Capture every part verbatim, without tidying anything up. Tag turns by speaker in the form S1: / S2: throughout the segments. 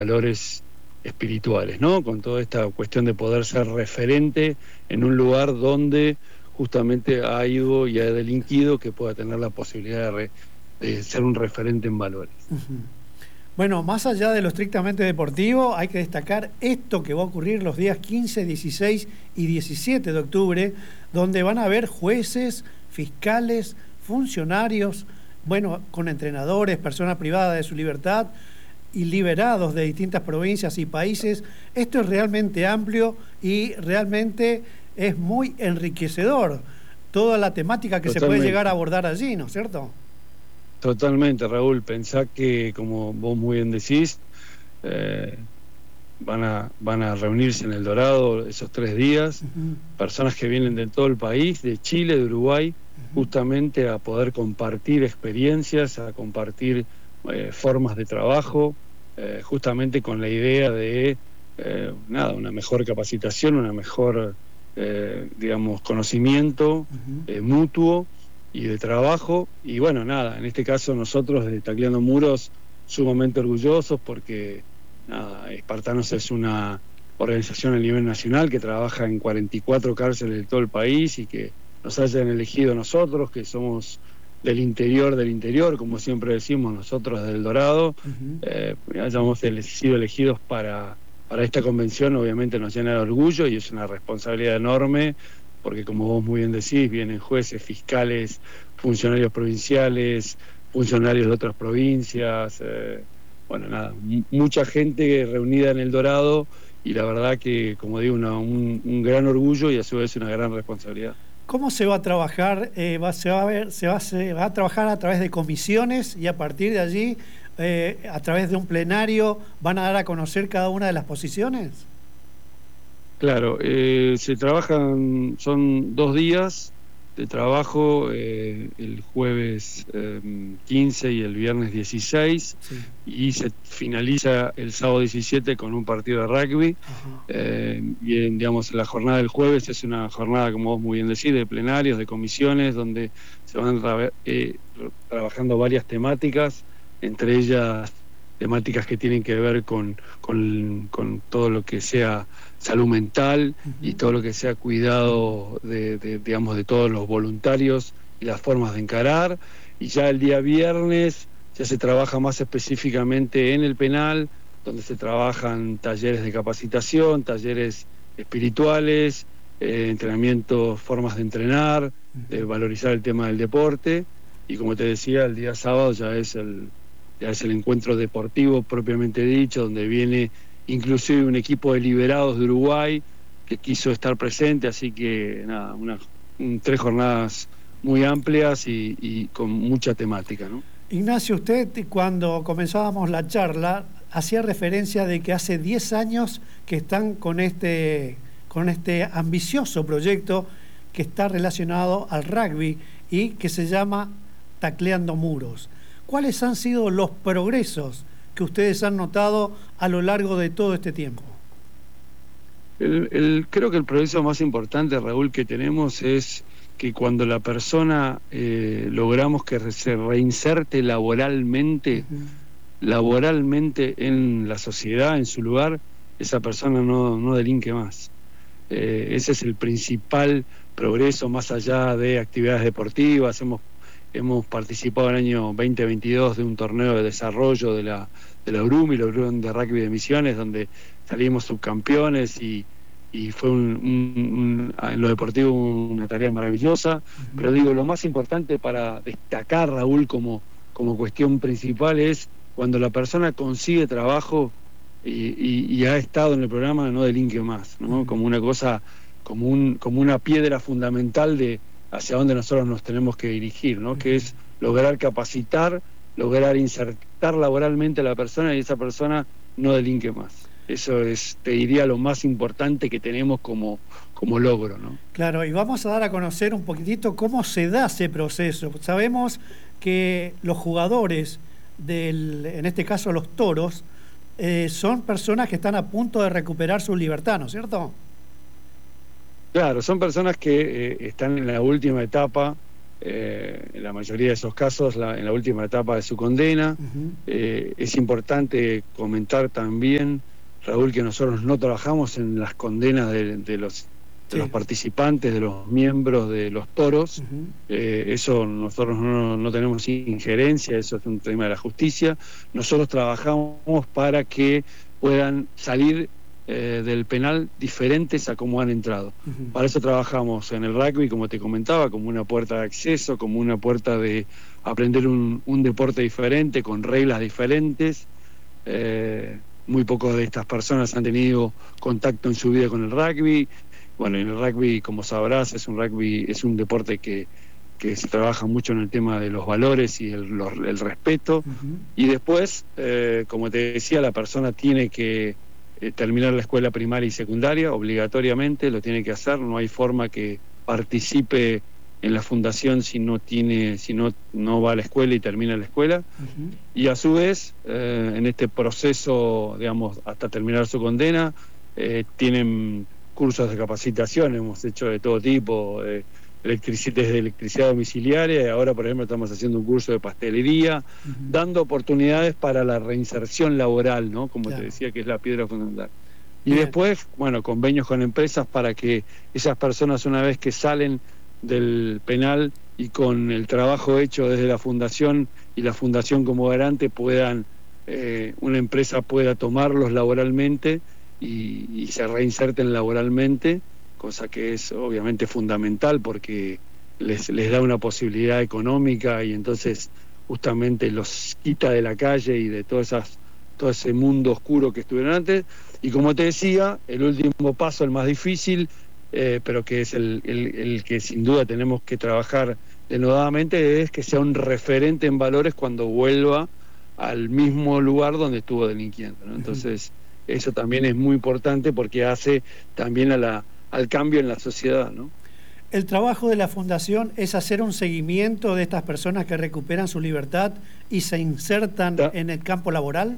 S1: valores espirituales, ¿no? Con toda esta cuestión de poder ser referente en un lugar donde justamente ha ido y ha delinquido, que pueda tener la posibilidad de, re, de ser un referente en valores.
S2: Uh-huh. Bueno, más allá de lo estrictamente deportivo, hay que destacar esto que va a ocurrir los días quince, dieciséis y diecisiete de octubre, donde van a haber jueces, fiscales, funcionarios, bueno, con entrenadores, personas privadas de su libertad y liberados de distintas provincias y países. Esto es realmente amplio y realmente es muy enriquecedor toda la temática que Totalmente. se puede llegar a abordar allí, ¿no es cierto?
S1: Totalmente, Raúl. Pensá que, como vos muy bien decís, eh, van a, van a reunirse en El Dorado esos tres días, uh-huh. personas que vienen de todo el país, de Chile, de Uruguay, uh-huh. justamente a poder compartir experiencias, a compartir eh, formas de trabajo, eh, justamente con la idea de eh, nada, una mejor capacitación, una mejor, eh, digamos, conocimiento uh-huh. eh, mutuo y de trabajo. Y bueno, nada, en este caso nosotros de Tacleando Muros sumamente orgullosos porque nada, Espartanos es una organización a nivel nacional que trabaja en cuarenta y cuatro cárceles de todo el país y que nos hayan elegido nosotros, que somos del interior del interior, como siempre decimos nosotros del Dorado, uh-huh. eh, hayamos sido elegidos para, para esta convención. Obviamente nos llena de orgullo y es una responsabilidad enorme, porque como vos muy bien decís, vienen jueces, fiscales, funcionarios provinciales, funcionarios de otras provincias, eh, bueno, nada, m- mucha gente reunida en El Dorado y la verdad que, como digo, una, un, un gran orgullo y a su vez una gran responsabilidad.
S2: ¿Cómo se va a trabajar? Eh, va, se, va a ver, se, va, se va a trabajar a través de comisiones y a partir de allí, eh, a través de un plenario, ¿van a dar a conocer cada una de las posiciones?
S1: Claro, eh, se trabajan, son dos días de trabajo, eh, el jueves eh, quince y el viernes dieciséis, sí. y se finaliza el sábado diecisiete con un partido de rugby. Eh, y en, digamos, la jornada del jueves es una jornada, como vos muy bien decís, de plenarios, de comisiones, donde se van tra- eh, trabajando varias temáticas, entre ellas temáticas que tienen que ver con, con, con todo lo que sea salud mental uh-huh. y todo lo que sea cuidado de, de, digamos, de todos los voluntarios y las formas de encarar. Y ya el día viernes ya se trabaja más específicamente en el penal, donde se trabajan talleres de capacitación, talleres espirituales, eh, entrenamientos, formas de entrenar, uh-huh. de valorizar el tema del deporte. Y como te decía, el día sábado ya es el ya es el encuentro deportivo propiamente dicho, donde viene inclusive un equipo de liberados de Uruguay que quiso estar presente, así que nada, una, un, tres jornadas muy amplias y, y con mucha temática, ¿no?
S2: Ignacio, usted cuando comenzábamos la charla hacía referencia de que hace diez años que están con este, con este ambicioso proyecto que está relacionado al rugby y que se llama Tacleando Muros. ¿Cuáles han sido los progresos que ustedes han notado a lo largo de todo este tiempo?
S1: El, el, creo que el progreso más importante, Raúl, que tenemos es que cuando la persona eh, logramos que se reinserte laboralmente, uh-huh. laboralmente en la sociedad, en su lugar, esa persona no, no delinque más. Eh, ese es el principal progreso, más allá de actividades deportivas. Hemos Hemos participado en el año veinte veintidós de un torneo de desarrollo de la, de la URUM y la URUM de Rugby de Misiones, donde salimos subcampeones y, y fue un, un, un, en lo deportivo una tarea maravillosa. Uh-huh. Pero digo, lo más importante para destacar, Raúl, como, como cuestión principal es cuando la persona consigue trabajo y, y, y ha estado en el programa, no delinque más, ¿no? Uh-huh. Como una cosa, como, un, como una piedra fundamental de hacia dónde nosotros nos tenemos que dirigir, ¿no? Uh-huh. Que es lograr capacitar, lograr insertar laboralmente a la persona y esa persona no delinque más. Eso es, te diría, lo más importante que tenemos como, como logro, ¿no?
S2: Claro, y vamos a dar a conocer un poquitito cómo se da ese proceso. Sabemos que los jugadores, del, en este caso los toros, eh, son personas que están a punto de recuperar su libertad, ¿no es cierto?
S1: Claro, son personas que eh, están en la última etapa eh, en la mayoría de esos casos la, en la última etapa de su condena. Uh-huh. Eh, es importante comentar también, Raúl, que nosotros no trabajamos en las condenas de, de, los, de sí. los participantes, de los miembros de los toros. Uh-huh. eh, eso nosotros no, no tenemos injerencia, eso es un tema de la justicia. Nosotros trabajamos para que puedan salir eh, del penal diferentes a como han entrado. Uh-huh. Para eso trabajamos en el rugby, como te comentaba, como una puerta de acceso, como una puerta de aprender un, un deporte diferente, con reglas diferentes. Eh, muy pocos de estas personas han tenido contacto en su vida con el rugby. Bueno, en el rugby, como sabrás, es un rugby, es un deporte que, que se trabaja mucho en el tema de los valores y el, los, el respeto. Uh-huh. Y después, eh, como te decía, la persona tiene que eh, terminar la escuela primaria y secundaria, obligatoriamente, lo tiene que hacer. No hay forma que participe en la fundación si no tiene, si no, no va a la escuela y termina la escuela. Uh-huh. Y a su vez, eh, en este proceso, digamos, hasta terminar su condena, eh, tienen cursos de capacitación, hemos hecho de todo tipo, eh, electric- desde electricidad domiciliaria, y ahora, por ejemplo, estamos haciendo un curso de pastelería, uh-huh. dando oportunidades para la reinserción laboral, ¿no? Como claro. te decía, que es la piedra fundamental. Y Bien. Después, bueno, convenios con empresas para que esas personas, una vez que salen del penal y con el trabajo hecho desde la fundación y la fundación como garante, puedan, eh, una empresa pueda tomarlos laboralmente y, y se reinserten laboralmente, cosa que es obviamente fundamental porque les, les da una posibilidad económica y entonces justamente los quita de la calle y de todas esas, todo ese mundo oscuro que estuvieron antes. Y como te decía, el último paso, el más difícil, Eh, pero que es el, el, el que sin duda tenemos que trabajar denodadamente, es que sea un referente en valores cuando vuelva al mismo lugar donde estuvo delinquiendo, ¿no? Entonces, uh-huh. eso también es muy importante porque hace también a la, al cambio en la sociedad, ¿no?
S2: El trabajo de la Fundación es hacer un seguimiento de estas personas que recuperan su libertad y se insertan ¿Ta? en el campo laboral.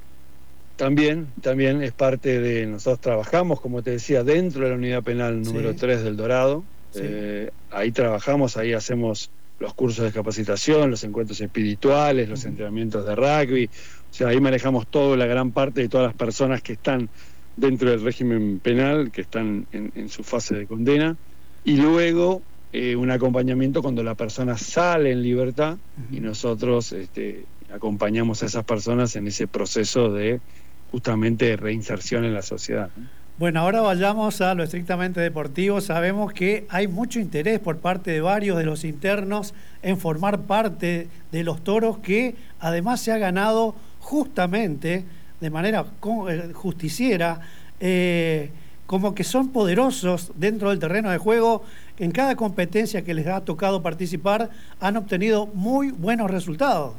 S1: También, también es parte de, nosotros trabajamos, como te decía, dentro de la unidad penal número sí. tres del Dorado. Sí. Eh, ahí trabajamos, ahí hacemos los cursos de capacitación, los encuentros espirituales, los uh-huh. entrenamientos de rugby. O sea, ahí manejamos toda la gran parte de todas las personas que están dentro del régimen penal, que están en, en su fase de condena. Y luego eh, un acompañamiento cuando la persona sale en libertad uh-huh. y nosotros este, acompañamos a esas personas en ese proceso de justamente de reinserción en la sociedad, ¿no?
S2: Bueno, ahora vayamos a lo estrictamente deportivo. Sabemos que hay mucho interés por parte de varios de los internos en formar parte de los toros, que además se ha ganado justamente de manera justiciera, eh, como que son poderosos dentro del terreno de juego. En cada competencia que les ha tocado participar han obtenido muy buenos resultados.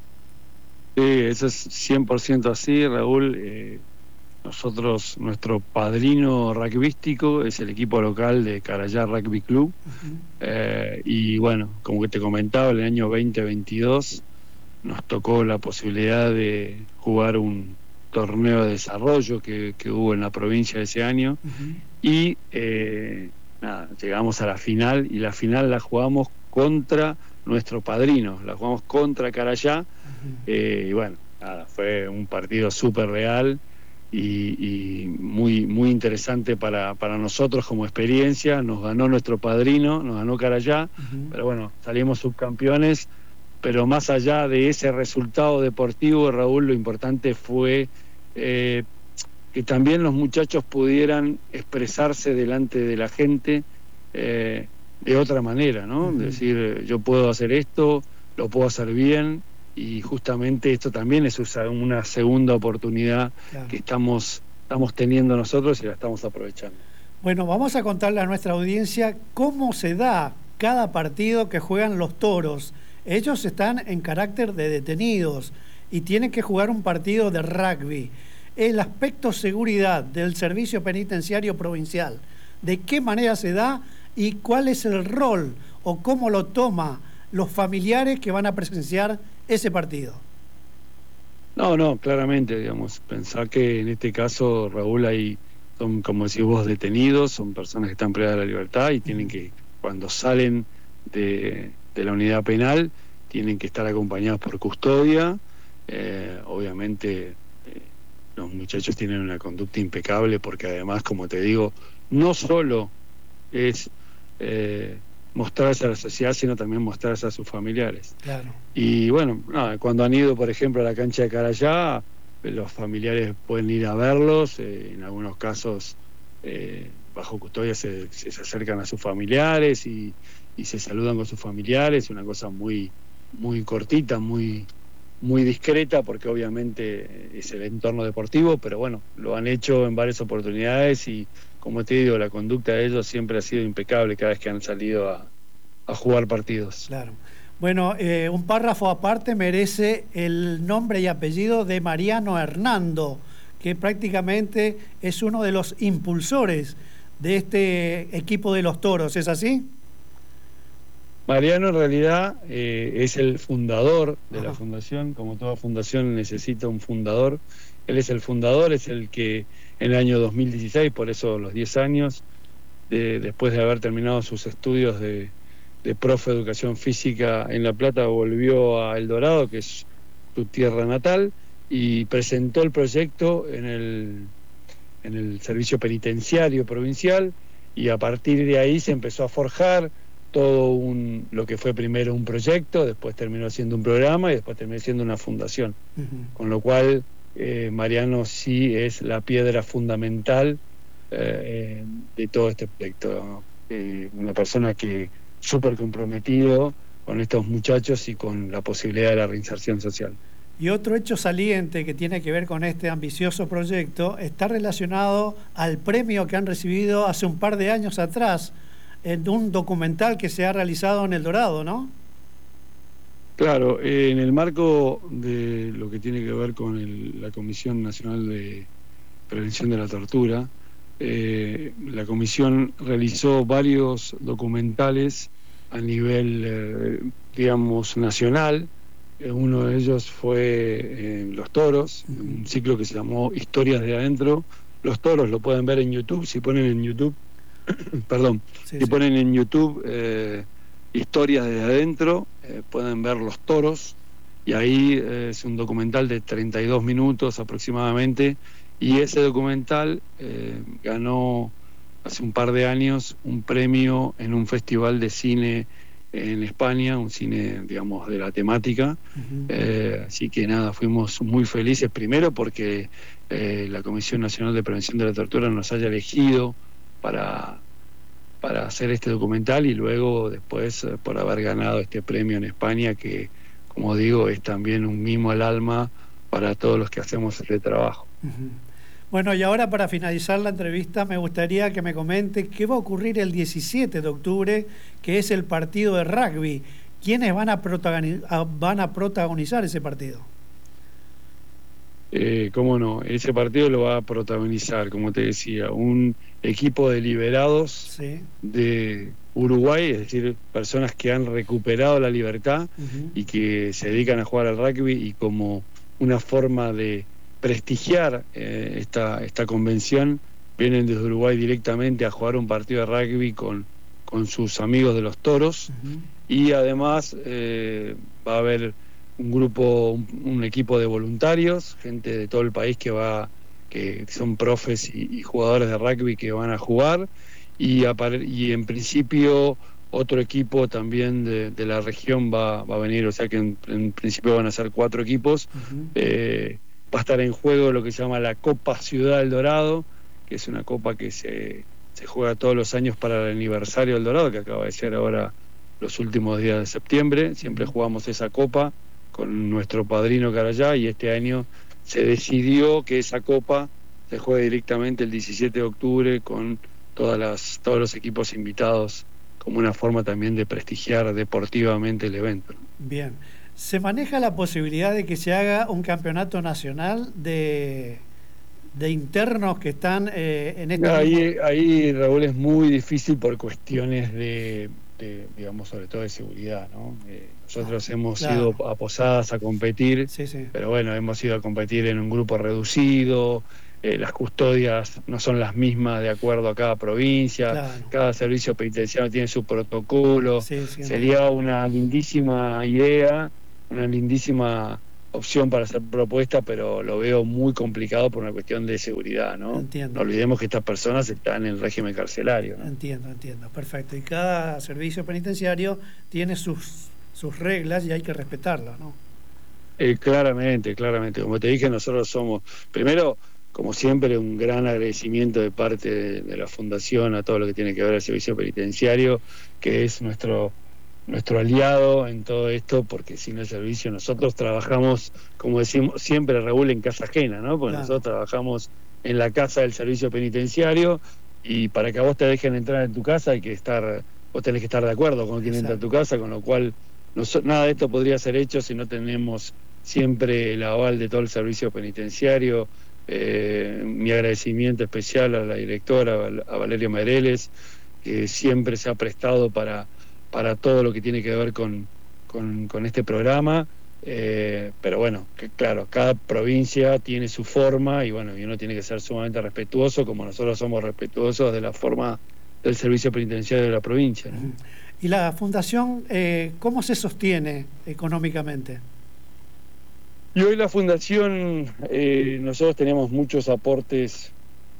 S1: Sí, eso es cien por ciento así, Raúl. Eh, nosotros, nuestro padrino rugbyístico es el equipo local de Carayá Rugby Club. Uh-huh. eh, y bueno, como que te comentaba, el año veinte veintidós nos tocó la posibilidad de jugar un torneo de desarrollo que, que hubo en la provincia ese año. Uh-huh. Y eh, nada, llegamos a la final, y la final la jugamos contra nuestro padrino, la jugamos contra Carayá. Eh, y bueno, nada, fue un partido súper real y, y muy muy interesante para, para nosotros como experiencia. Nos ganó nuestro padrino, nos ganó Carayá, uh-huh. pero bueno, salimos subcampeones. Pero más allá de ese resultado deportivo, Raúl, lo importante fue eh, que también los muchachos pudieran expresarse delante de la gente eh, de otra manera, ¿no? Uh-huh. Decir, yo puedo hacer esto, lo puedo hacer bien. Y justamente esto también es una segunda oportunidad claro. que estamos, estamos teniendo nosotros y la estamos aprovechando.
S2: Bueno, vamos a contarle a nuestra audiencia cómo se da cada partido que juegan los toros. Ellos están en carácter de detenidos y tienen que jugar un partido de rugby. El aspecto seguridad del Servicio Penitenciario Provincial, ¿de qué manera se da y cuál es el rol o cómo lo toma los familiares que van a presenciar ese partido?
S1: No, no, claramente, digamos, pensar que en este caso, Raúl, hay, son, como decís vos, detenidos, son personas que están privadas de la libertad y tienen que, cuando salen de, de la unidad penal, tienen que estar acompañados por custodia. Eh, obviamente eh, los muchachos tienen una conducta impecable, porque además, como te digo, no solo es eh, mostrarse a la sociedad, sino también mostrarse a sus familiares.
S2: Claro.
S1: Y bueno, nada, cuando han ido, por ejemplo, a la cancha de Carayá, los familiares pueden ir a verlos, eh, en algunos casos eh, bajo custodia se, se acercan a sus familiares y, y se saludan con sus familiares, una cosa muy, muy cortita, muy, muy discreta, porque obviamente es el entorno deportivo, pero bueno, lo han hecho en varias oportunidades y, como te digo, la conducta de ellos siempre ha sido impecable cada vez que han salido a, a jugar partidos.
S2: Claro. Bueno, eh, un párrafo aparte merece el nombre y apellido de Mariano Hernando, que prácticamente es uno de los impulsores de este equipo de los Toros, ¿es así?
S1: Mariano en realidad eh, es el fundador de
S2: Ajá.
S1: la fundación. Como toda fundación necesita un fundador. Él es el fundador, es el que en el año dos mil dieciséis, por eso los diez años, de, después de haber terminado sus estudios de, de profe de educación física en La Plata, volvió a El Dorado, que es su tierra natal, y presentó el proyecto en el, en el servicio penitenciario provincial, y a partir de ahí se empezó a forjar todo un, lo que fue primero un proyecto, después terminó siendo un programa y después terminó siendo una fundación. Uh-huh. Con lo cual eh, Mariano sí es la piedra fundamental eh, de todo este proyecto. Eh, una persona que súper comprometido con estos muchachos y con la posibilidad de la reinserción social.
S2: Y otro hecho saliente que tiene que ver con este ambicioso proyecto está relacionado al premio que han recibido hace un par de años atrás en un documental que se ha realizado en El Dorado, ¿no?
S1: Claro, eh, en el marco de lo que tiene que ver con el, la Comisión Nacional de Prevención de la Tortura, eh, la Comisión realizó varios documentales a nivel, eh, digamos, nacional. Eh, uno de ellos fue eh, Los Toros, uh-huh. un ciclo que se llamó Historias de Adentro. Los Toros lo pueden ver en YouTube, si ponen en YouTube perdón, sí, si sí. ponen en YouTube eh, Historias de Adentro, eh, pueden ver Los Toros, y ahí eh, es un documental de treinta y dos minutos aproximadamente, y ese documental eh, ganó hace un par de años un premio en un festival de cine en España, un cine, digamos, de la temática. Uh-huh. eh, así que nada, fuimos muy felices, primero porque eh, la Comisión Nacional de Prevención de la Tortura nos haya elegido para, para hacer este documental, y luego después eh, por haber ganado este premio en España, que, como digo, es también un mimo al alma para todos los que hacemos este trabajo.
S2: Uh-huh. Bueno, y ahora, para finalizar la entrevista, me gustaría que me comente qué va a ocurrir el diecisiete de octubre, que es el partido de rugby. ¿Quiénes van a protagonizar, van a protagonizar ese partido?
S1: Eh, cómo no, ese partido lo va a protagonizar, como te decía, un equipo de liberados sí. de Uruguay, es decir, personas que han recuperado la libertad uh-huh. y que se dedican a jugar al rugby, y como una forma de prestigiar eh, esta, esta convención, vienen desde Uruguay directamente a jugar un partido de rugby con, con sus amigos de los Toros. Uh-huh. Y además eh, va a haber un grupo, un, un equipo de voluntarios, gente de todo el país que va, que son profes y, y jugadores de rugby que van a jugar, y, a, y en principio otro equipo también de, de la región va, va a venir, o sea que en, en principio van a ser cuatro equipos. Uh-huh. eh, va a estar en juego lo que se llama la Copa Ciudad del Dorado, que es una copa que se, se juega todos los años para el aniversario del Dorado, que acaba de ser ahora los últimos días de septiembre. Siempre jugamos esa copa con nuestro padrino Carayá, y este año se decidió que esa copa se juegue directamente el diecisiete de octubre con todas las, todos los equipos invitados, como una forma también de prestigiar deportivamente el evento.
S2: Bien. ¿Se maneja la posibilidad de que se haga un campeonato nacional de, de internos que están eh, en este
S1: ahí,
S2: mismo...
S1: ahí, Raúl, es muy difícil por cuestiones de, de digamos, sobre todo de seguridad, ¿no? Eh, nosotros ah, hemos claro. ido a Posadas a competir, sí, sí. pero bueno, hemos ido a competir en un grupo reducido, eh, las custodias no son las mismas de acuerdo a cada provincia,
S2: Claro.
S1: cada servicio penitenciario tiene su protocolo.
S2: Sí, sí,
S1: Sería una lindísima idea, una lindísima opción para hacer propuesta, pero lo veo muy complicado por una cuestión de seguridad, ¿no?
S2: Entiendo.
S1: No olvidemos que estas personas están en el régimen carcelario, ¿no?
S2: Entiendo, entiendo, perfecto. Y cada servicio penitenciario tiene sus, sus reglas y hay que respetarlas, ¿no?
S1: Eh, claramente, claramente. Como te dije, nosotros somos, primero, como siempre, un gran agradecimiento de parte de, de la Fundación a todo lo que tiene que ver el servicio penitenciario, que es nuestro nuestro aliado en todo esto, porque sin el servicio nosotros trabajamos, como decimos siempre, Raúl, en casa ajena, ¿no? Porque
S2: Claro.
S1: nosotros trabajamos en la casa del servicio penitenciario, y para que a vos te dejen entrar en tu casa hay que estar, vos tenés que estar de acuerdo con quien entra a tu casa, con lo cual no, nada de esto podría ser hecho si no tenemos siempre el aval de todo el servicio penitenciario. Eh, mi agradecimiento especial a la directora, a Valeria Meireles, que siempre se ha prestado para para todo lo que tiene que ver con, con, con este programa, eh, pero bueno, que, claro, cada provincia tiene su forma y bueno, y uno tiene que ser sumamente respetuoso, como nosotros somos respetuosos de la forma del servicio penitenciario de la provincia, ¿no?
S2: ¿Y la fundación eh, cómo se sostiene económicamente?
S1: Y hoy la fundación, eh, nosotros teníamos muchos aportes,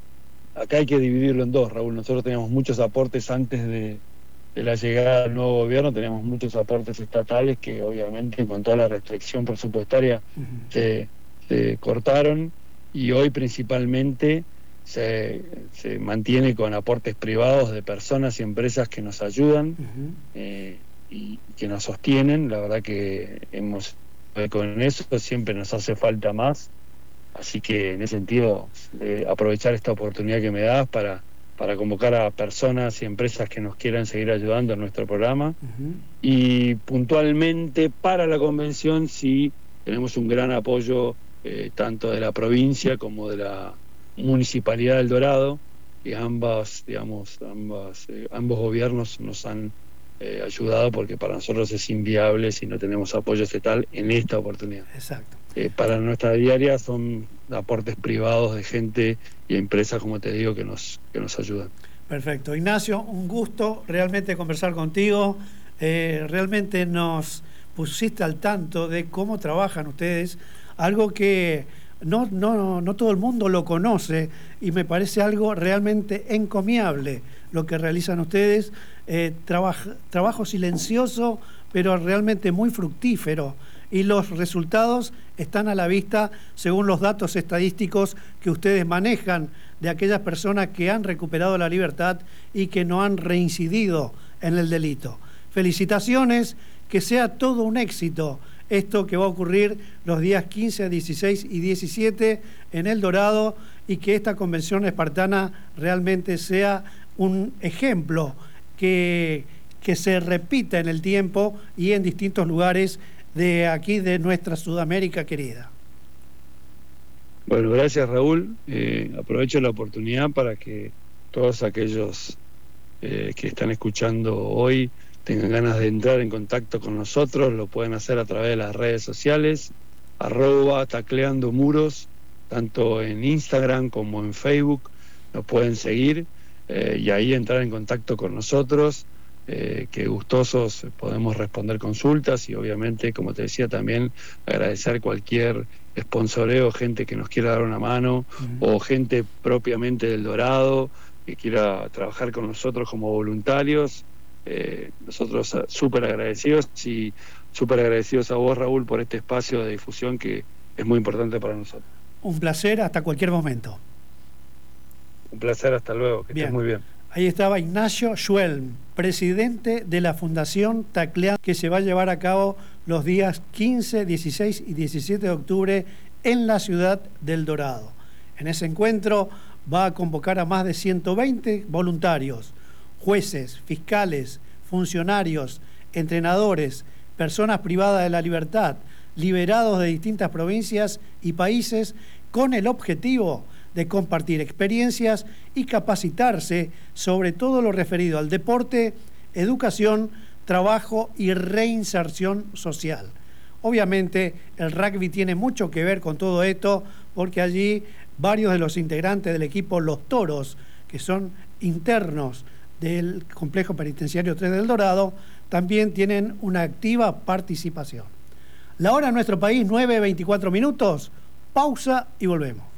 S1: acá hay que dividirlo en dos, Raúl, nosotros teníamos muchos aportes antes de de la llegada del nuevo gobierno, tenemos muchos aportes estatales que obviamente con toda la restricción presupuestaria uh-huh. se, se cortaron, y hoy principalmente se, se mantiene con aportes privados de personas y empresas que nos ayudan uh-huh. eh, y que nos sostienen. La verdad que hemos con eso siempre nos hace falta más, así que en ese sentido eh, aprovechar esta oportunidad que me das para para convocar a personas y empresas que nos quieran seguir ayudando en nuestro programa. Uh-huh. Y puntualmente para la convención sí tenemos un gran apoyo eh, tanto de la provincia como de la Municipalidad del Dorado, y ambas, digamos, ambas, eh, ambos gobiernos nos han eh, ayudado, porque para nosotros es inviable si no tenemos apoyo estatal en esta oportunidad.
S2: Exacto.
S1: Eh, para nuestra diaria son aportes privados de gente y empresas, como te digo, que nos, que nos ayudan.
S2: Perfecto. Ignacio, un gusto realmente conversar contigo. Eh, realmente nos pusiste al tanto de cómo trabajan ustedes, algo que no, no, no todo el mundo lo conoce, y me parece algo realmente encomiable lo que realizan ustedes. Eh, trabaj, trabajo silencioso, pero realmente muy fructífero. Y los resultados están a la vista según los datos estadísticos que ustedes manejan de aquellas personas que han recuperado la libertad y que no han reincidido en el delito. Felicitaciones, que sea todo un éxito esto que va a ocurrir los días quince, dieciséis y diecisiete en El Dorado, y que esta convención espartana realmente sea un ejemplo que, que se repita en el tiempo y en distintos lugares de aquí, de nuestra Sudamérica querida.
S1: Bueno, gracias, Raúl. Eh, aprovecho la oportunidad para que todos aquellos eh, que están escuchando hoy tengan ganas de entrar en contacto con nosotros, lo pueden hacer a través de las redes sociales, arroba tacleando muros, tanto en Instagram como en Facebook, nos pueden seguir eh, y ahí entrar en contacto con nosotros. Eh, que gustosos podemos responder consultas, y obviamente, como te decía, también agradecer cualquier sponsoreo, gente que nos quiera dar una mano, uh-huh. o gente propiamente del Dorado que quiera trabajar con nosotros como voluntarios. Eh, nosotros súper agradecidos, y súper agradecidos a vos, Raúl, por este espacio de difusión que es muy importante para nosotros.
S2: Un placer, hasta cualquier momento.
S1: Un placer, hasta luego, que bien. Estés muy bien.
S2: Ahí estaba Ignacio Schwelm, presidente de la Fundación Tacleando, que se va a llevar a cabo los días quince, dieciséis y diecisiete de octubre en la ciudad del Dorado. En ese encuentro va a convocar a más de ciento veinte voluntarios, jueces, fiscales, funcionarios, entrenadores, personas privadas de la libertad, liberados de distintas provincias y países, con el objetivo de compartir experiencias y capacitarse sobre todo lo referido al deporte, educación, trabajo y reinserción social. Obviamente el rugby tiene mucho que ver con todo esto, porque allí varios de los integrantes del equipo Los Toros, que son internos del Complejo Penitenciario tres del Dorado, también tienen una activa participación. La hora en nuestro país, nueve veinticuatro minutos, pausa y volvemos.